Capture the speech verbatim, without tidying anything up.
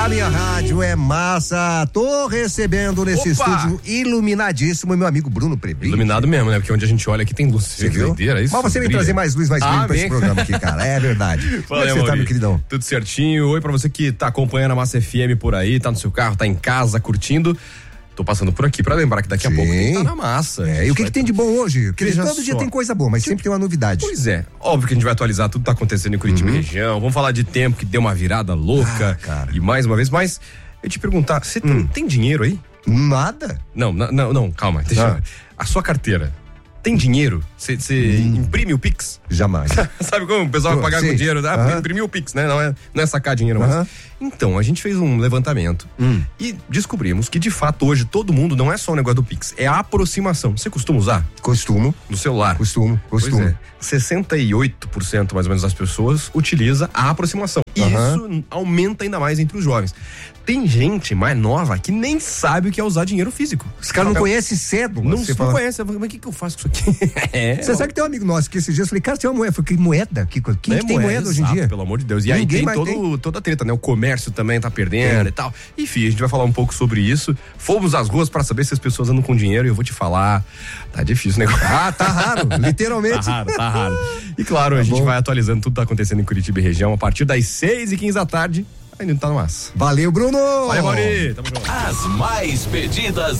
A minha rádio é massa. Tô recebendo nesse Opa! estúdio iluminadíssimo meu amigo Bruno Prebrit. Iluminado mesmo, né? Porque onde a gente olha aqui tem luz. Você viu? Doideira, isso? Mas você vem Brilha. trazer mais luz, mais brilho Ah, pra esse vem. programa aqui, cara. É verdade. Fala, Como é que você tá, Mauri? meu queridão? Tudo certinho. Oi pra você que tá acompanhando a Massa F M por aí, tá no seu carro, tá em casa, curtindo. Tô passando por aqui pra lembrar que daqui Sim. a pouco tem que estar na massa. É, e o que, que tem de bom hoje? Porque Veja todo dia só. tem coisa boa, mas sempre tem uma novidade. Pois é, óbvio que a gente vai atualizar tudo que tá acontecendo em Curitiba e região. Vamos falar de tempo que deu uma virada louca. Ah, cara. E mais uma vez, mas eu te perguntar, você tem, Hum. tem dinheiro aí? Nada. Não, não, não, não, calma, deixa Ah. eu... A sua carteira tem dinheiro? Você Hum. imprime o Pix? Jamais. Sabe como o pessoal vai pagar Sim. com dinheiro? Ah, Aham. imprimir o Pix, né? Não é, não é sacar dinheiro Aham. mais. Então, a gente fez um levantamento Hum. e descobrimos que, de fato, hoje todo mundo não é só o negócio do Pix, é a aproximação. Você costuma usar Costumo, no celular? costumo, costumo. Pois é. sessenta e oito por cento mais ou menos das pessoas utiliza a aproximação. E Aham. isso aumenta ainda mais entre os jovens. Tem gente mais nova que nem sabe o que é usar dinheiro físico. Os caras não conhecem cédula. Não, você não fala. conhece. Mas o que, que eu faço com isso aqui? É, Você sabe que tem um amigo nosso que esses dias eu falei, cara, você tem uma moeda. Eu falei, que moeda? Que, quem É que tem moeda hoje em exato, dia? Pelo amor de Deus. E aí Ninguém tem, mais todo, tem. toda a treta, né? O comércio também tá perdendo Tem. e tal. Enfim, a gente vai falar um pouco sobre isso. Fomos às ruas pra saber se as pessoas andam com dinheiro e eu vou te falar. Tá difícil o negócio. Ah, tá raro, literalmente. Tá raro, tá raro. E claro, a gente bom. vai atualizando tudo que tá acontecendo em Curitiba e região a partir das seis e quinze da tarde. Ainda não tá no massa. Valeu, Bruno! Valeu, Mauri. Tamo junto. As mais pedidas